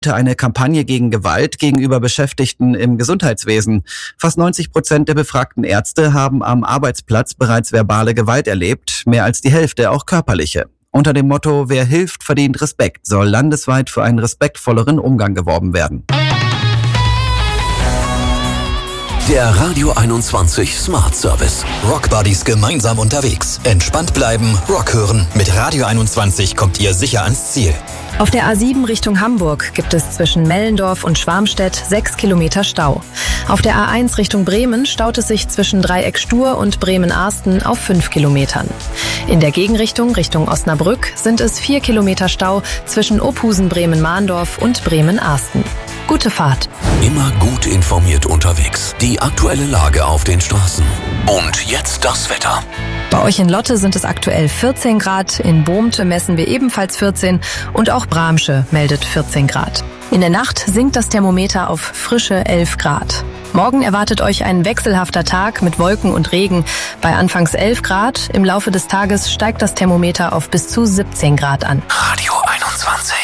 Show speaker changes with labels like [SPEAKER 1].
[SPEAKER 1] eine Kampagne gegen Gewalt gegenüber Beschäftigten im Gesundheitswesen. Fast 90% der befragten Ärzte haben am Arbeitsplatz bereits verbale Gewalt erlebt, mehr als die Hälfte auch körperliche. Unter dem Motto "Wer hilft, verdient Respekt" soll landesweit für einen respektvolleren Umgang geworben werden.
[SPEAKER 2] Der Radio 21 Smart Service. Rock Buddies gemeinsam unterwegs. Entspannt bleiben, Rock hören. Mit Radio 21 kommt ihr sicher ans Ziel.
[SPEAKER 3] Auf der A7 Richtung Hamburg gibt es zwischen Mellendorf und Schwarmstedt 6 Kilometer Stau. Auf der A1 Richtung Bremen staut es sich zwischen Dreieck Stur und Bremen-Arsten auf 5 Kilometern. In der Gegenrichtung Richtung Osnabrück sind es 4 Kilometer Stau zwischen Ophusen-Bremen-Mahndorf und Bremen-Arsten. Gute Fahrt.
[SPEAKER 2] Immer gut informiert unterwegs. Die aktuelle Lage auf den Straßen. Und jetzt das Wetter.
[SPEAKER 3] Bei euch in Lotte sind es aktuell 14 Grad, in Bohmte messen wir ebenfalls 14 und auch Bramsche meldet 14 Grad. In der Nacht sinkt das Thermometer auf frische 11 Grad. Morgen erwartet euch ein wechselhafter Tag mit Wolken und Regen. Bei anfangs 11 Grad, im Laufe des Tages steigt das Thermometer auf bis zu 17 Grad an.
[SPEAKER 2] Radio 21.